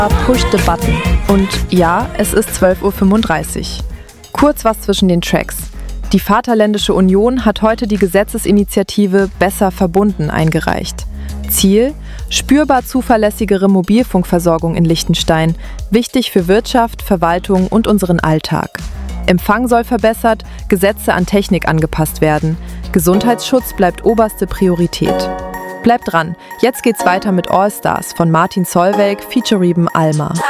Push the Button. Und ja, es ist 12:35 Uhr. Kurz was zwischen den Tracks. Die Vaterländische Union hat heute die Gesetzesinitiative Besser verbunden eingereicht. Ziel: spürbar zuverlässigere Mobilfunkversorgung in Liechtenstein, wichtig für Wirtschaft, Verwaltung und unseren Alltag. Empfang soll verbessert, Gesetze an Technik angepasst werden. Gesundheitsschutz bleibt oberste Priorität. Bleibt dran, jetzt geht's weiter mit All Stars von Martin Solveig featuring Alma.